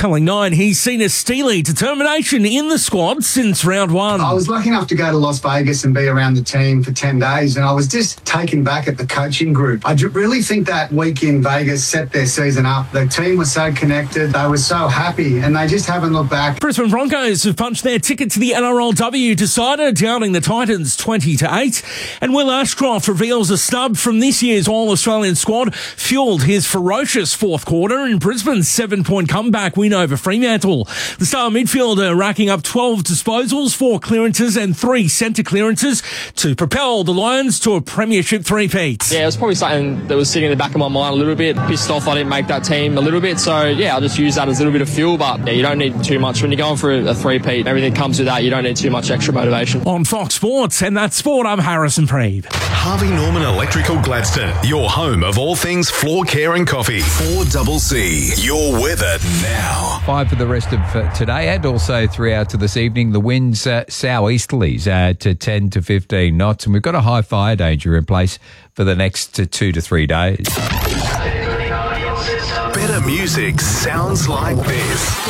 telling Nine he's seen a steely determination in the squad since round one. I was lucky enough to go to Las Vegas and be around the team for 10 days, and I was just taken back at the coaching group. I really think that week in Vegas set their season up. The team was so connected, they were so happy, and they just haven't looked back. Brisbane Broncos have punched their ticket to the NRLW decider, downing the Titans 20-8. And Will Ashcroft reveals a snub from this year's All-Australian squad fueled his ferocious fourth quarter in Brisbane's 7-point comeback win over Fremantle. The star midfielder racking up 12 disposals, 4 clearances and 3 centre clearances to propel the Lions to a premiership three-peat. Yeah, it was probably something that was sitting in the back of my mind a little bit. Pissed off I didn't make that team a little bit. So, yeah, I'll just use that as a little bit of fuel. But, yeah, you don't need too much. When you're going for a three-peat, everything comes with that. You don't need too much extra motivation. On Fox Sports, and that's Sport, I'm Harrison Preeb. Harvey Norman Electrical Gladstone, your home of all things floor care and coffee. 4CC, your weather now. 5 for the rest of today and also throughout to this evening. The winds southeasterlies to 10 to 15 knots, and we've got a high fire danger in place for the next 2 to 3 days. Better music sounds like this.